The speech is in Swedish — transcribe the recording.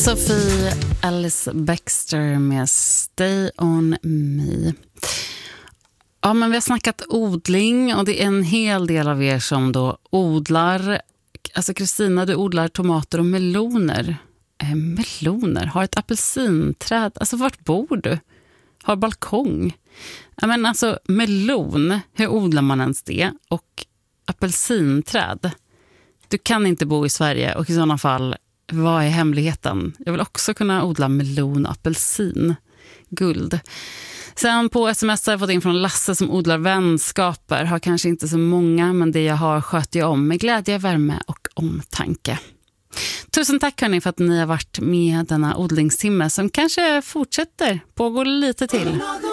Sophie Alice Baxter med Stay On Me. Ja, men vi har snackat odling och det är en hel del av er som då odlar. Alltså Kristina, du odlar tomater och meloner. Meloner? Har ett apelsinträd? Alltså vart bor du? Har balkong? Ja, men alltså melon, hur odlar man ens det? Och apelsinträd. Du kan inte bo i Sverige och i sådana fall, vad är hemligheten? Jag vill också kunna odla melon och apelsin. Guld. Sen på sms har jag fått in från Lasse som odlar vänskaper. Har kanske inte så många, men det jag har sköter jag om med glädje, värme och omtanke. Tusen tack hörni för att ni har varit med denna odlingstimme som kanske fortsätter, pågår lite till.